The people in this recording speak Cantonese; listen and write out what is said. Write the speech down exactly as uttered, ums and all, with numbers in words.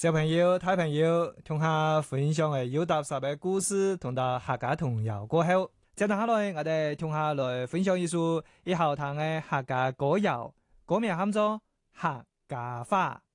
小朋友、大朋友，同下分享嘅有搭十嘅故事，同到客家童謠過後，接住下來，我哋同下來分享一首以後談嘅客家歌謠，歌名喊做《客家話》。